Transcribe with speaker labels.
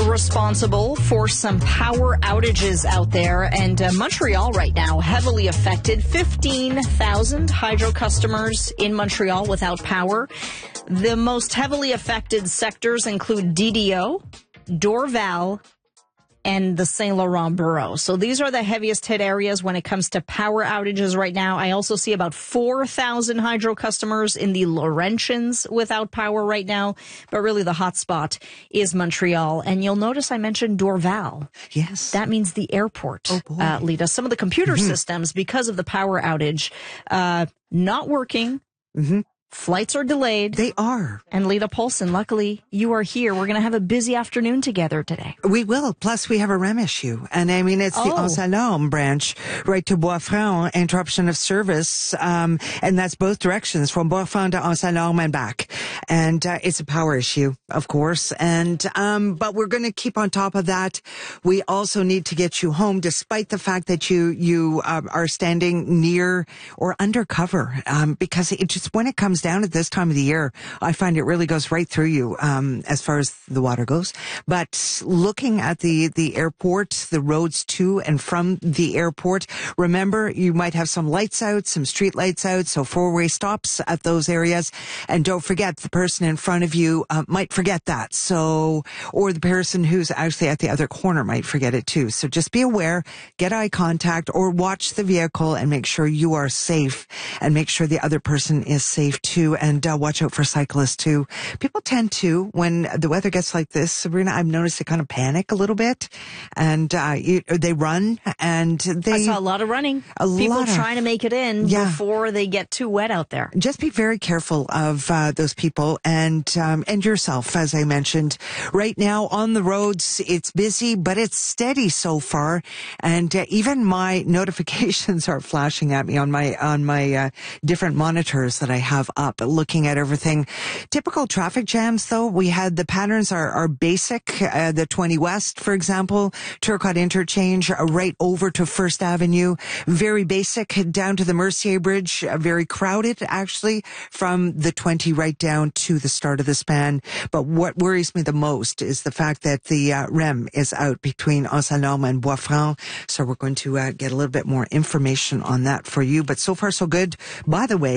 Speaker 1: responsible for some power outages out there, and Montreal right now heavily affected. 15,000 hydro customers in Montreal without power. The most heavily affected sectors include DDO, Dorval, and the Saint Laurent borough. So these are the heaviest hit areas when it comes to power outages right now. I also see about 4,000 hydro customers in the Laurentians without power right now. But really the hot spot is Montreal. And you'll notice I mentioned Dorval.
Speaker 2: Yes.
Speaker 1: That means the airport,
Speaker 2: oh boy.
Speaker 1: Lita. Some of the computer systems, because of the power outage, not working. Flights are delayed.
Speaker 2: They are.
Speaker 1: And Lita Paulson, luckily, you are here. We're going to have a busy afternoon together today.
Speaker 2: We will. Plus, we have a REM issue. And I mean, it's the Anse-Alarme branch, right to Bois-Franc, interruption of service. And that's both directions, from Bois-Franc to Anse-Alarme and back. And it's a power issue, of course. And but we're going to keep on top of that. We also need to get you home, despite the fact that you are standing near or under cover. Because it just, when it comes down at this time of the year, I find it really goes right through you, as far as the water goes. But looking at the airport, the roads to and from the airport, remember, you might have some lights out, some street lights out, so four-way stops at those areas. And don't forget, the person in front of you might forget that. So, or the person who's actually at the other corner might forget it too. So just be aware, get eye contact, or watch the vehicle and make sure you are safe, and make sure the other person is safe too. And watch out for cyclists too. People tend to, when the weather gets like this, Sabrina, I've noticed they kind of panic a little bit, and they run, and
Speaker 1: I saw a lot of running. People trying to make it in before they get too wet out there.
Speaker 2: Just be very careful of those people and yourself, as I mentioned. Right now on the roads, it's busy, but it's steady so far, and even my notifications are flashing at me on my different monitors that I have up, looking at everything. Typical traffic jams, though, we had the patterns are basic. The 20 West, for example, Turcotte Interchange, right over to First Avenue. Very basic, down to the Mercier Bridge. Very crowded, actually, from the 20 right down to the start of the span. But what worries me the most is the fact that the REM is out between Anse-Alarme and Bois-Franc. So we're going to get a little bit more information on that for you. But so far, so good. By the way,